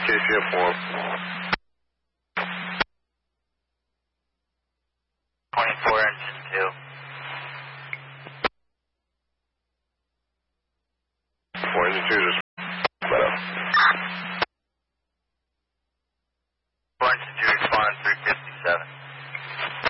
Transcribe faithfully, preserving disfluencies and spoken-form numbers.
K C F four. twenty-four, engine two. four engine two,